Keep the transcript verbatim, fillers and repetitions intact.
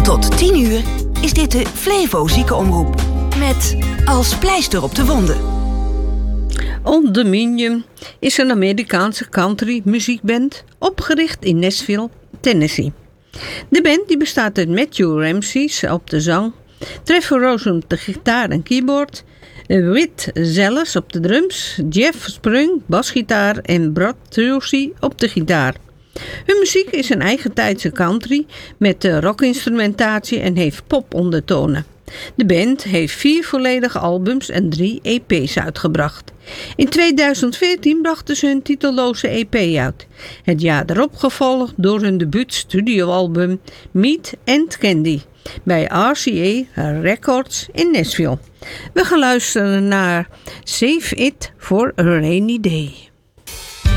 Tot tien uur is dit de Flevo Ziekenomroep. Met als pleister op de wonden. Old Dominion is een Amerikaanse country muziekband opgericht in Nashville, Tennessee. De band die bestaat uit Matthew Ramsey op de zang, Trevor Rose op de gitaar en keyboard, Whit Zelles op de drums, Jeff Sprung basgitaar en Brad Trucy op de gitaar. Hun muziek is een eigentijdse country met rockinstrumentatie en heeft popondertonen. De band heeft vier volledige albums en drie E P's uitgebracht. In tweeduizend veertien brachten ze hun titelloze E P uit. Het jaar daarop gevolgd door hun debuut studioalbum Meat and Candy bij R C A Records in Nashville. We gaan luisteren naar Save It for a Rainy Day.